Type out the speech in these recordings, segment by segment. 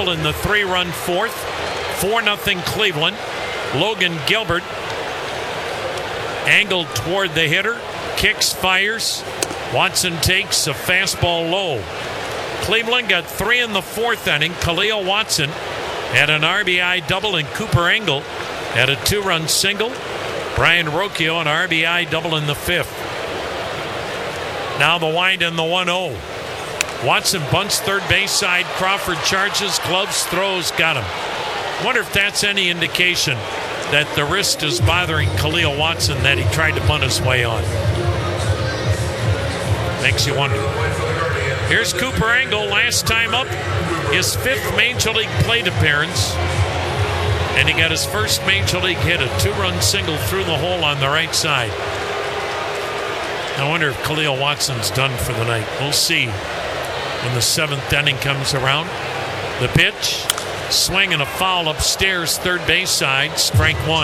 In the 3-run fourth, 4-0 Cleveland. Logan Gilbert angled toward the hitter, kicks, fires. Watson takes a fastball low. Cleveland got 3 in the 4th inning. Khalil Watson had an RBI double, and Cooper Engel had a 2-run single. Brian Rocchio an RBI double in the 5th. Now the wind and the 1-0. Watson bunts third base side. Crawford charges, gloves, throws, got him. Wonder if that's any indication that the wrist is bothering Khalil Watson that he tried to bunt his way on. Makes you wonder. Here's Cooper Engel, last time up, his 5th Major League plate appearance. And he got his first Major League hit, a 2-run single through the hole on the right side. I wonder if Khalil Watson's done for the night. We'll see when the 7th inning comes around. The pitch, swing and a foul upstairs, third base side, strike 1.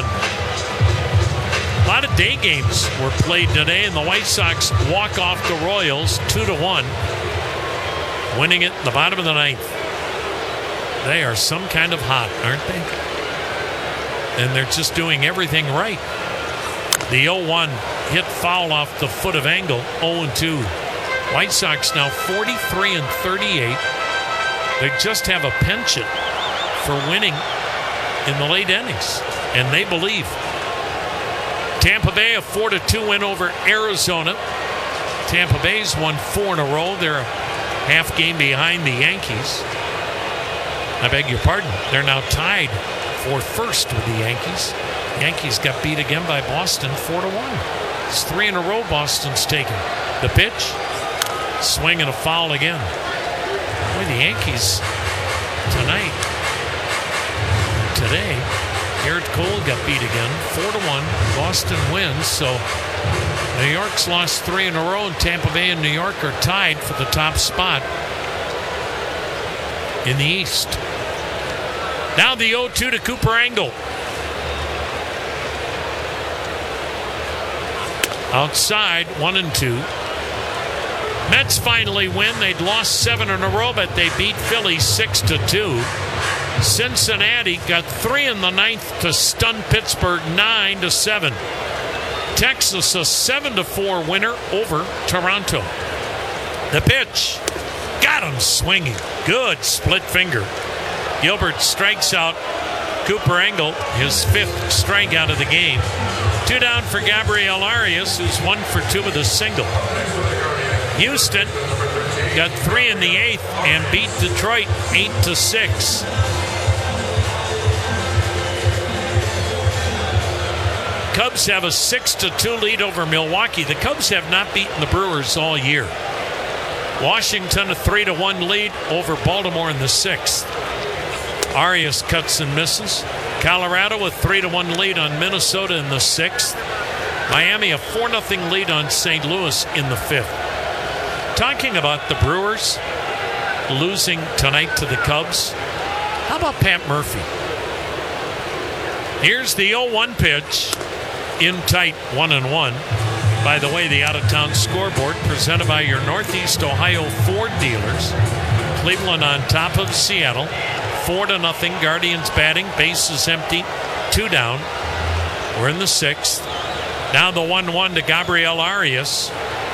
A lot of day games were played today, and the White Sox walk off the Royals 2-1, winning it in the bottom of the 9th. They are some kind of hot, aren't they? And they're just doing everything right. The 0-1 hit foul off the foot of Engel, 0-2. White Sox now 43-38. They just have a penchant for winning in the late innings, and they believe. Tampa Bay a 4-2 win over Arizona. Tampa Bay's won 4 in a row. They're a half game behind the Yankees. I beg your pardon. They're now tied for first with the Yankees. Yankees got beat again by Boston 4-1. It's 3 in a row Boston's taken. The pitch, swing and a foul again. Boy, the Yankees today, Garrett Cole got beat again, 4-1. Boston wins, so New York's lost 3 in a row, and Tampa Bay and New York are tied for the top spot in the East. Now the 0-2 to Cooper Engel. Outside, 1-2. Mets finally win. They'd lost 7 in a row, but they beat Philly 6-2. Cincinnati got 3 in the 9th to stun Pittsburgh 9-7. Texas a 7-4 winner over Toronto. The pitch, got him swinging. Good split finger. Gilbert strikes out Cooper Engel, his 5th strikeout of the game. 2 down for Gabriel Arias, who's 1 for 2 with a single. Houston got 3 in the 8th and beat Detroit 8-6. Cubs have a 6-2 lead over Milwaukee. The Cubs have not beaten the Brewers all year. Washington a 3-1 lead over Baltimore in the 6th. Arias cuts and misses. Colorado a 3-1 lead on Minnesota in the 6th. Miami a 4-0 lead on St. Louis in the 5th. Talking about the Brewers losing tonight to the Cubs, how about Pat Murphy? Here's the 0-1 pitch. In tight, 1-1. By the way, the out-of-town scoreboard presented by your Northeast Ohio Ford dealers. Cleveland on top of Seattle, 4-0. Guardians batting, bases empty, 2 down. We're in the 6th. Now the 1-1 to Gabriel Arias.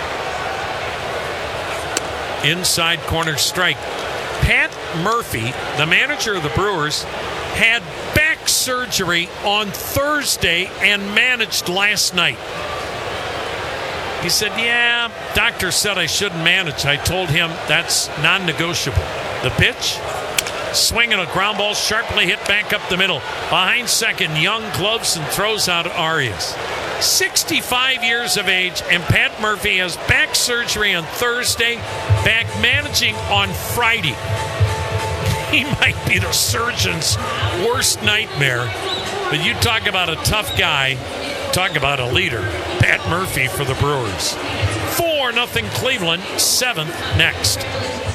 Inside corner strike. Pat Murphy, the manager of the Brewers, had back surgery on Thursday and managed last night. He said, yeah, doctor said I shouldn't manage. I told him that's non-negotiable. The pitch, swing and a ground ball, sharply hit back up the middle. Behind second, Young gloves and throws out Arias. 65 years of age, and Pat Murphy has back surgery on Thursday, back managing on Friday. He might be the surgeon's worst nightmare. But you talk about a tough guy, talk about a leader. Pat Murphy for the Brewers. 4-0 Cleveland, 7th next.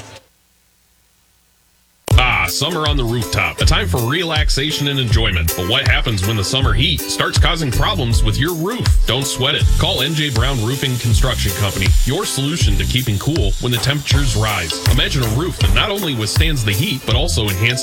Summer on the rooftop, a time for relaxation and enjoyment. But what happens when the summer heat starts causing problems with your roof? Don't sweat it. Call NJ Brown Roofing Construction Company, your solution to keeping cool when the temperatures rise. Imagine a roof that not only withstands the heat, but also enhances